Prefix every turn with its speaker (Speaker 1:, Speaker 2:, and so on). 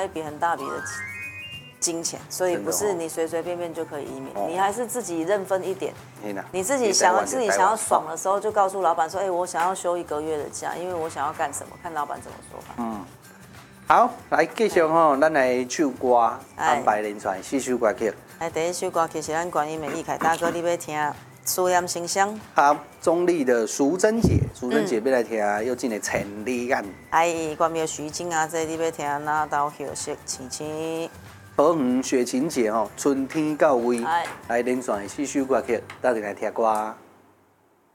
Speaker 1: 一笔很大笔的金钱，所以不是你随随便便就可以移民，你还是自己认分一点。你自己想要爽的时候，就告诉老板说，我想要休1个月的假，因为我想要干什么，看老板怎么说吧。
Speaker 2: 好，来继续咱来唱歌，安排连串4首歌曲。
Speaker 1: 来，第一首歌曲是咱观音的易凯大哥，你要听《思念心香》。
Speaker 2: 好，中立的淑珍姐，淑珍姐要来听又进的《千里眼》。
Speaker 1: 关庙徐静啊，这你要听哪道休息青青。
Speaker 2: 桃园雪晴姐春天到位，来连串4首歌曲，大家来听歌。